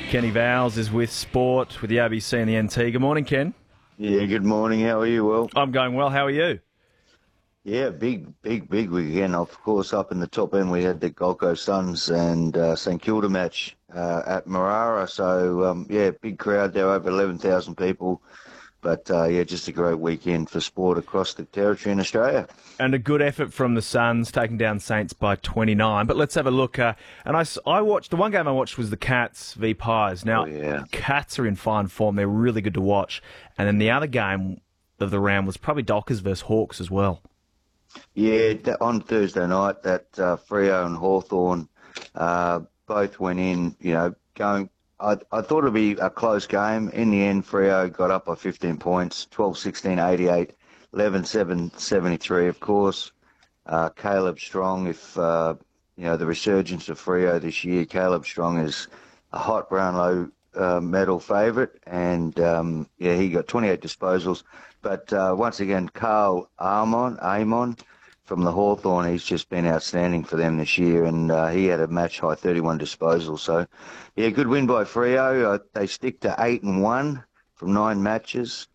Kenny Vowles is with Sport, with the ABC and the NT. Good morning, Ken. Yeah, good morning. How are you, Will? I'm going well. How are you? Yeah, big weekend. Of course, up in the top end, we had the Gold Coast Suns and St Kilda match at Marara. So, big crowd there, over 11,000 people. But, just a great weekend for sport across the territory in Australia. And a good effort from the Suns, taking down Saints by 29. But let's have a look. And I watched, the one game I watched was the Cats v Pies. Now, Cats are in fine form. They're really good to watch. And then the other game of the round was probably Dockers versus Hawks as well. Yeah, on Thursday night, that Freo and Hawthorn both went in, going. I thought it'd be a close game. In the end, Freo got up by 15 points, 12-16, 88, 11-7, 73, of course. Caleb Strong, if, the resurgence of Freo this year, Caleb Strong is a hot Brownlow medal favourite, and, he got 28 disposals. But once again, Carl Amon from the Hawthorn, he's just been outstanding for them this year, and he had a match-high 31 disposals. So, good win by Freo. They stick to 8-1 from 9 matches.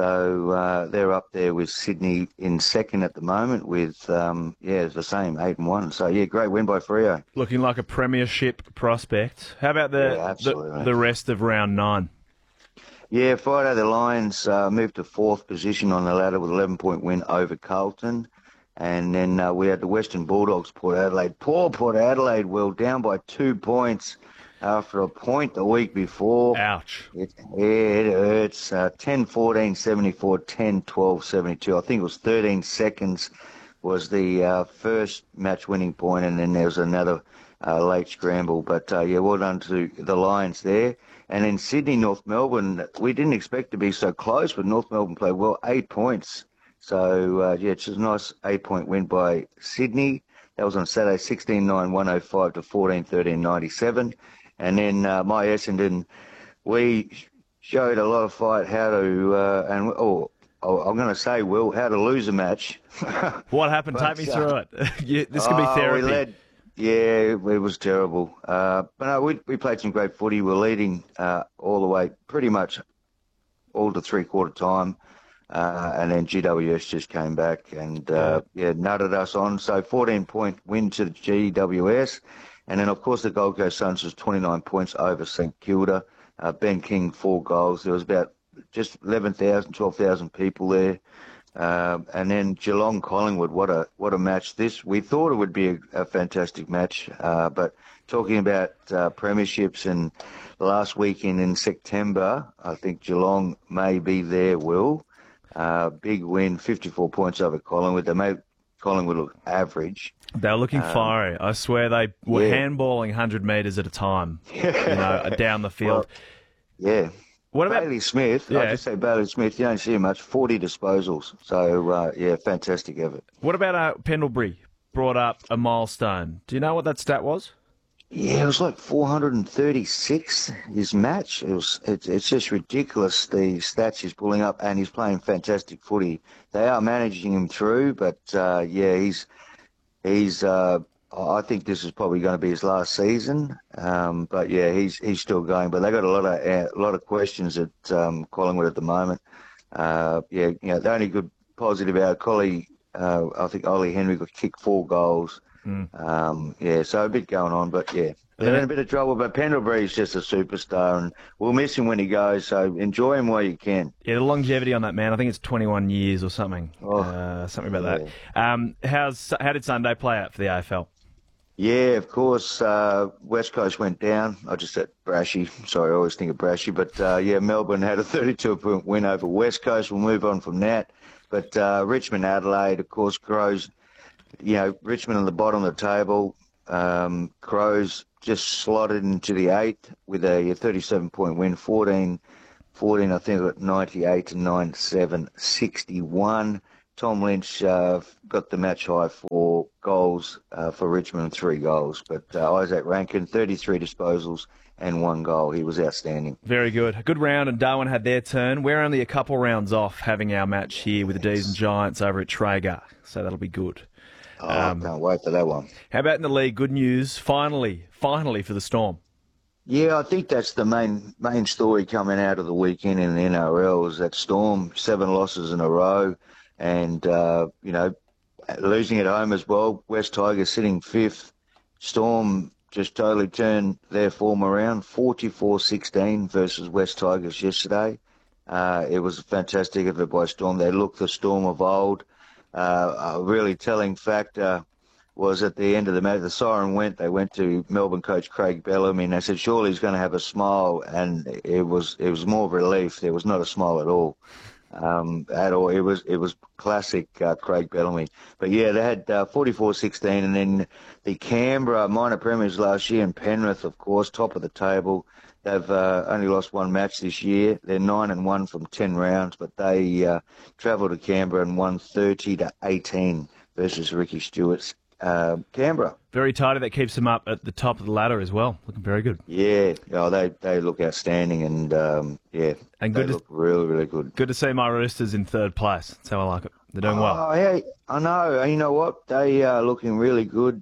So they're up there with Sydney in second at the moment with, it's the same, 8-1. So, great win by Freo. Looking like a premiership prospect. How about the rest of round 9? Yeah, Friday the Lions moved to 4th position on the ladder with an 11-point win over Carlton. And then we had the Western Bulldogs, Port Adelaide. Poor Port Adelaide, down by 2 points after a point the week before. Ouch. It hurts. 10-14, 74, 10-12, 72. I think it was 13 seconds was the first match-winning point, and then there was another late scramble. But, well done to the Lions there. And in Sydney, North Melbourne, we didn't expect to be so close, but North Melbourne played well, 8 points. So, it's just a nice 8-point win by Sydney. That was on Saturday, 16-9, 105 to 14-13, 97. And then my Essendon, we showed a lot of fight how to, I'm going to say, Will, how to lose a match. What happened? Take me through it. This could be therapy. It was terrible. But no, we played some great footy. We're leading all the way, pretty much all to three-quarter time. And then GWS just came back and, nutted us on. So 14-point win to the GWS. And then, of course, the Gold Coast Suns was 29 points over St Kilda. Ben King, 4 goals. There was about just 11,000, 12,000 people there. And then Geelong Collingwood, what a match this. We thought it would be a fantastic match. But talking about premierships and last weekend in September, I think Geelong may be there, Will. Big win, 54 points over Collingwood. They made Collingwood look average. They were looking fiery. I swear they were handballing 100 metres at a time, down the field. What about Bailey Smith? I just say Bailey Smith. You don't see him much. 40 disposals. So, fantastic effort. What about Pendlebury? Brought up a milestone. Do you know what that stat was? Yeah, it was like 436, his match. It's just ridiculous, the stats he's pulling up, and he's playing fantastic footy. They are managing him through, but, he's I think this is probably going to be his last season. But, he's still going. But they got a lot of questions at Collingwood at the moment. The only good positive out, I think Ollie Henry got kicked 4 goals. So a bit going on, but they're in a bit of trouble. But Pendlebury's just a superstar, and we'll miss him when he goes. So enjoy him while you can. Yeah, the longevity on that man, I think it's 21 years or something. Something about that. How did Sunday play out for the AFL? Yeah, of course. West Coast went down. I just said Brashy. Sorry, I always think of Brashy. But Melbourne had a 32-point win over West Coast. We'll move on from that. But Richmond, Adelaide, of course, Crows. Richmond on the bottom of the table. Crows just slotted into the 8th with a 37-point win, 14, I think, at 98 to 97, 61. Tom Lynch got the match high for goals for Richmond, 3 goals. But Isaac Rankin, 33 disposals and 1 goal. He was outstanding. Very good. A good round, and Darwin had their turn. We're only a couple rounds off having our match here with the D's and Giants over at Traeger, so that'll be good. I can't wait for that one. How about in the league? Good news, finally for the Storm. Yeah, I think that's the main story coming out of the weekend in the NRL is that Storm, 7 losses in a row, and losing at home as well. West Tigers sitting 5th. Storm just totally turned their form around, 44-16 versus West Tigers yesterday. It was a fantastic effort by Storm. They looked the Storm of old. A really telling factor was at the end of the match, the siren went. They went to Melbourne coach Craig Bellamy, and they said, surely he's going to have a smile, and it was more relief. There was not a smile at all. It was classic Craig Bellamy. But yeah, they had 44-16, and then the Canberra minor premiers last year, and Penrith, of course, top of the table. They've only lost one match this year. They're 9-1 from 10 rounds, but they travelled to Canberra and won 30-18 versus Ricky Stewart's Canberra. Very tidy. That keeps them up at the top of the ladder as well. Looking very good. Yeah, they look outstanding, and and they look really, really good. Good to see my Roosters in 3rd place. That's how I like it. They're doing well. Oh, yeah, I know. You know what? They are looking really good.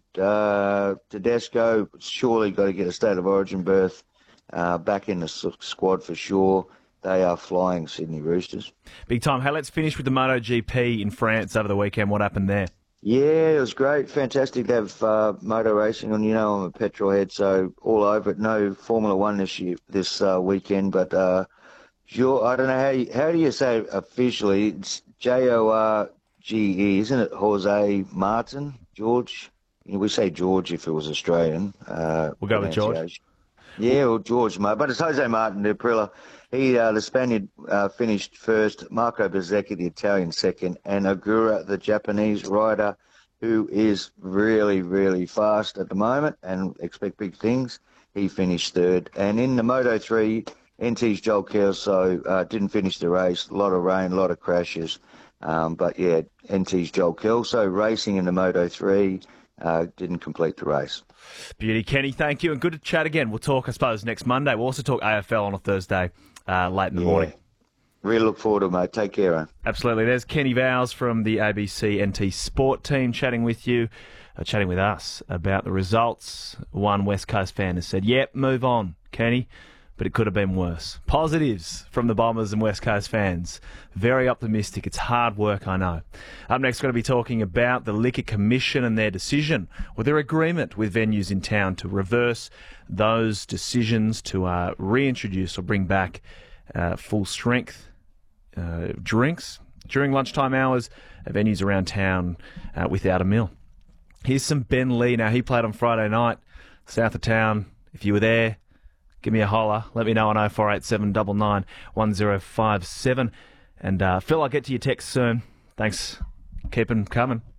Tedesco surely got to get a State of Origin berth back in the squad for sure. They are flying, Sydney Roosters. Big time. Hey, let's finish with the MotoGP in France over the weekend. What happened there? Yeah, it was great. Fantastic to have motor racing on. I'm a petrol head, so all over it. No Formula One this weekend, but I don't know how do you say it officially? It's Jorge, isn't it? Jose Martin, George. We say George if it was Australian. We'll go with George. Yeah, well, George, but it's Jose Martin de Aprilia. The Spaniard, finished first, Marco Bezzecchi, the Italian, second, and Ogura, the Japanese rider, who is really, really fast at the moment and expect big things. He finished third. And in the Moto3, NT's Joel Kelso didn't finish the race. A lot of rain, a lot of crashes. But yeah, NT's Joel Kelso racing in the Moto3 didn't complete the race. Beauty, Kenny, thank you, and good to chat again. We'll talk, I suppose, next Monday. We'll also talk AFL on a Thursday late in the morning. Really look forward to it, mate. Take care, Aaron. Absolutely. There's Kenny Vowles from the ABC NT Sport team chatting with you, chatting with us about the results. One West Coast fan has said, yep, move on, Kenny, but it could have been worse. Positives from the Bombers and West Coast fans. Very optimistic. It's hard work, I know. Up next, we're going to be talking about the Liquor Commission and their decision, or their agreement with venues in town to reverse those decisions to reintroduce or bring back full-strength drinks during lunchtime hours at venues around town without a meal. Here's some Ben Lee. Now, he played on Friday night, south of town. If you were there, give me a holler. Let me know on 0487 99 1057. And Phil, I'll get to your text soon. Thanks. Keep them coming.